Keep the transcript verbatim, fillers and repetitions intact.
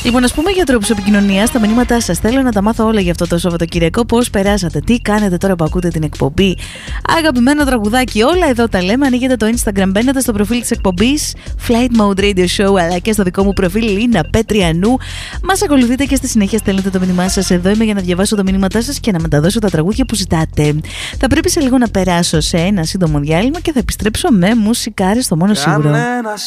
Λοιπόν, ας πούμε για τρόπους επικοινωνίας, τα μηνύματά σας. Θέλω να τα μάθω όλα για αυτό το Σαββατοκυριακό. Πώς περάσατε, τι κάνετε τώρα που ακούτε την εκπομπή. Αγαπημένο τραγουδάκι, όλα εδώ τα λέμε. Ανοίγετε το Instagram, μπαίνετε στο προφίλ της εκπομπής Flight Mode Radio Show, αλλά και στο δικό μου προφίλ Λίνα Πέτριανού. Μας ακολουθείτε και στη συνέχεια στέλνετε το μήνυμά σας. Εδώ είμαι για να διαβάσω τα μηνύματά σας και να μεταδώσω τα τραγούδια που ζητάτε. Θα πρέπει σε λίγο να περάσω σε ένα σύντομο διάλειμμα και θα επιστρέψω με μουσικάρες, το μόνο σίγουρο.